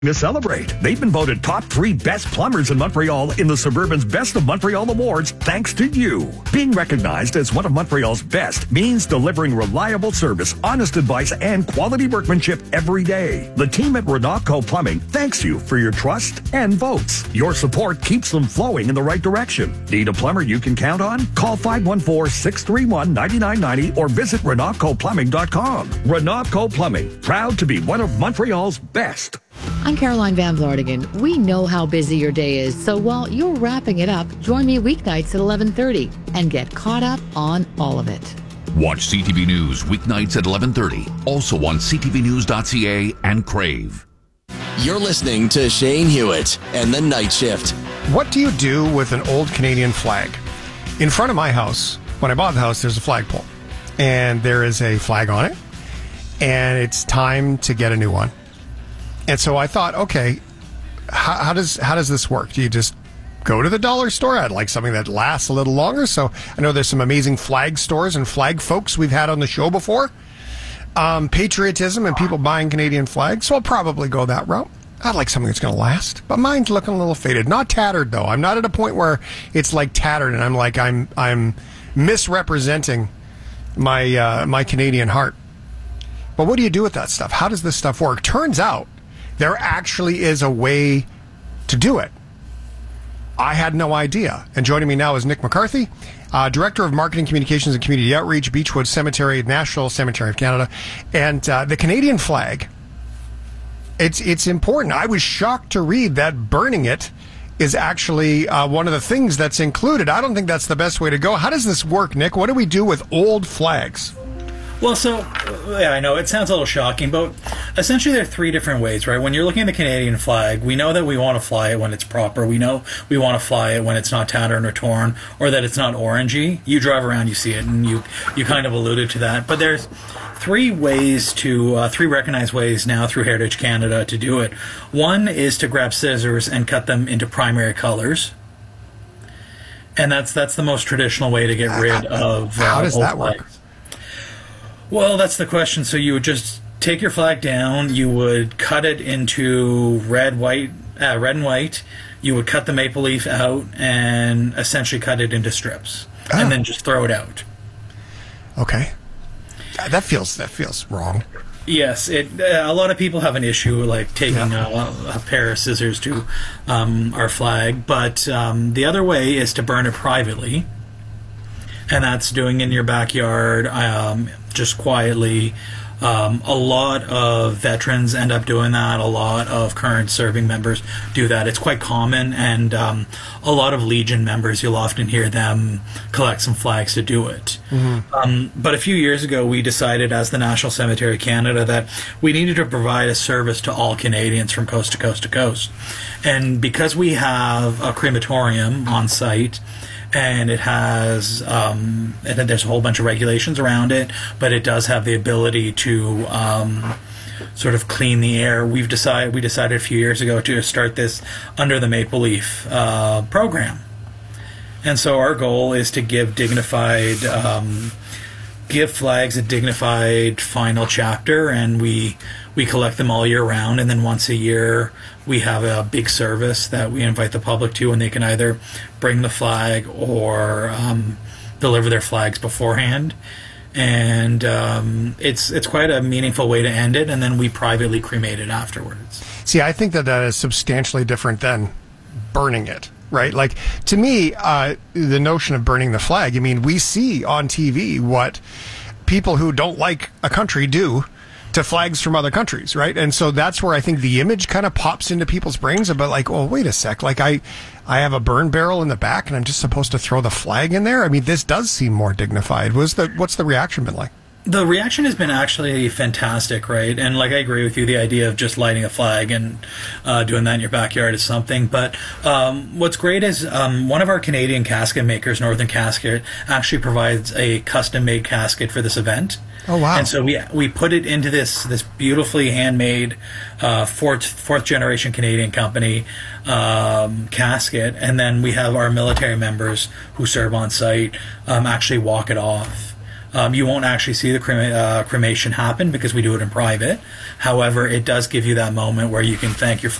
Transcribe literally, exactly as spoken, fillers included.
To celebrate. They've been voted top three best plumbers in Montreal in the Suburban's Best of Montreal Awards thanks to you. Being recognized as one of Montreal's best means delivering reliable service, honest advice, and quality workmanship every day. The team at Renaco Plumbing thanks you for your trust and votes. Your support keeps them flowing in the right direction. Need a plumber you can count on? Call five one four, six three one, nine nine nine zero or visit Renaco Plumbing dot com. Renaco Plumbing, proud to be one of Montreal's best. I'm Caroline Van Vlartigan. We know how busy your day is, so while you're wrapping it up, join me weeknights at eleven thirty and get caught up on all of it. Watch C T V News weeknights at eleven thirty, also on c t v news dot c a and Crave. You're listening to Shane Hewitt and the Night Shift. What do you do with an old Canadian flag? In front of my house, when I bought the house, there's a flagpole, and there is a flag on it, and it's time to get a new one. And so I thought, okay, how, how does how does this work? Do you just go to the dollar store? I'd like something that lasts a little longer. So I know there's some amazing flag stores and flag folks we've had on the show before. Um, patriotism and people buying Canadian flags. So I'll probably go that route. I'd like something that's going to last. But mine's looking a little faded. Not tattered, though. I'm not at a point where it's like tattered and I'm like, I'm I'm misrepresenting my uh, my Canadian heart. But what do you do with that stuff? How does this stuff work? Turns out there actually is a way to do it. I had no idea. And joining me now is Nick McCarthy, uh, Director of Marketing, Communications and Community Outreach, Beechwood Cemetery, National Cemetery of Canada. And uh, the Canadian flag, it's it's important. I was shocked to read that burning it is actually uh, one of the things that's included. I don't think that's the best way to go. How does this work, Nick? What do we do with old flags? Well, so, yeah, I know, it sounds a little shocking, but essentially there are three different ways, right? When you're looking at the Canadian flag, we know that we want to fly it when it's proper. We know we want to fly it when it's not tattered or torn, or that it's not orangey. You drive around, you see it, and you, you kind of alluded to that. But there's three ways to, uh, three recognized ways now through Heritage Canada to do it. One is to grab scissors and cut them into primary colors. And that's that's the most traditional way to get rid of uh, How does old that work? flags. Well, that's the question. So you would just take your flag down, you would cut it into red, white, uh, red and white. You would cut the maple leaf out and essentially cut it into strips, oh. and then just throw it out. Okay, that feels that feels wrong. Yes, it. Uh, a lot of people have an issue like taking yeah. a, a pair of scissors to um, our flag, but um, the other way is to burn it privately. And that's doing in your backyard, um, just quietly. Um, a lot of veterans end up doing that. A lot of current serving members do that. It's quite common, and um, a lot of Legion members, you'll often hear them collect some flags to do it. Mm-hmm. Um, but a few years ago, we decided as the National Cemetery of Canada that we needed to provide a service to all Canadians from coast to coast to coast. And because we have a crematorium on site, and it has, um, and there's a whole bunch of regulations around it, but it does have the ability to um, sort of clean the air. We've decided, we decided a few years ago to start this under the Maple Leaf uh, program. And so our goal is to give dignified, um, give flags a dignified final chapter, and we we collect them all year round, and then once a year we have a big service that we invite the public to, and they can either bring the flag or um, deliver their flags beforehand. And um, it's it's quite a meaningful way to end it, and then we privately cremate it afterwards. See, I think that that is substantially different than burning it, right? Like, to me, uh, the notion of burning the flag, I mean, we see on T V what people who don't like a country do to flags from other countries, right? And so that's where I think the image kind of pops into people's brains about like, oh, wait a sec, like I, I have a burn barrel in the back and I'm just supposed to throw the flag in there? I mean, this does seem more dignified. What's the, what's the reaction been like? The reaction has been actually fantastic, right? And like I agree with you, the idea of just lighting a flag and uh, doing that in your backyard is something. But um, what's great is um, one of our Canadian casket makers, Northern Casket, actually provides a custom-made casket for this event. Oh wow! And so we we put it into this this beautifully handmade uh, fourth fourth generation Canadian company um, casket, and then we have our military members who serve on site um, actually walk it off. Um, you won't actually see the crema- uh, cremation happen because we do it in private. However, it does give you that moment where you can thank your